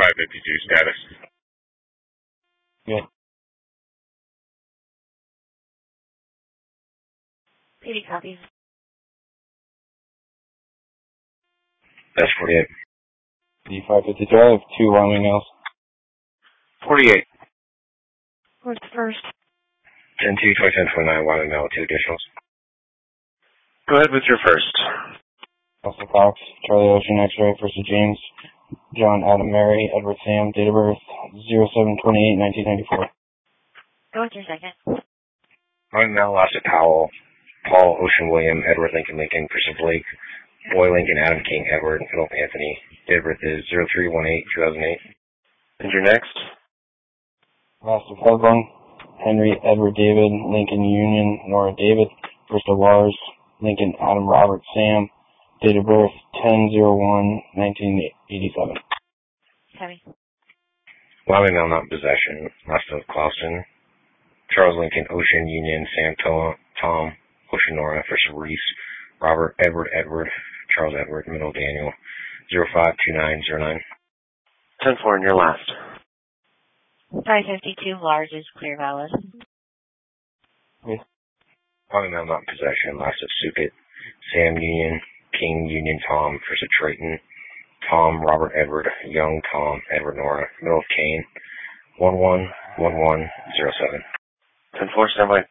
552 status. Good. PD copies. That's 48. D552, I have 2 Wyoming males. 48. Where's the first? 10-2, 2010-29, Wyoming male, 2 additionals. Go ahead with your first. Russell Cox, Charlie Ocean X-ray, First James, John Adam Mary, Edward Sam, date of birth 07/28/1994. Go with your second. Wyoming male, Lasset Powell, Paul Ocean William, Edward Lincoln Lincoln, Christopher Blake, Roy Lincoln Adam King, Edward Philip Anthony. Date of birth is 03/18/2008. And your next? Master Feslung, Henry Edward David, Lincoln Union, Nora David, Bristol Lars, Lincoln Adam Robert Sam, date of birth 10/01/1987. Heavy. Wyoming male, not in possession. Master Clausen, Charles Lincoln Ocean Union, Sam Tom Ocean Nora, First Reese, Robert Edward, Charles Edward, Middle Daniel, 052909. 10-4 and your last. 552 Lars is clear valid. Wyoming male, not in possession. Last of Sukit, Sam Union, King Union Tom, First of Trayton, Tom Robert Edward, Young Tom Edward Nora, Middle of Kane, 111107. 10-4, stand by.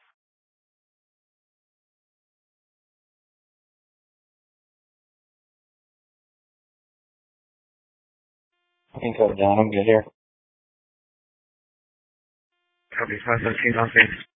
I think I'm done. I'm good here. Copy 513,